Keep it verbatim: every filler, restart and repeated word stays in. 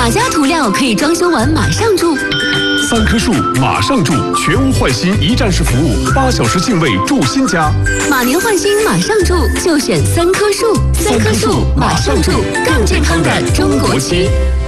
哪家涂料可以装修完马上住？ 三棵树马上住，全屋换新一站式服务，八小时净位住新家。 马年换新马上住，就选三棵树。三棵树马上住，更健康的中国区。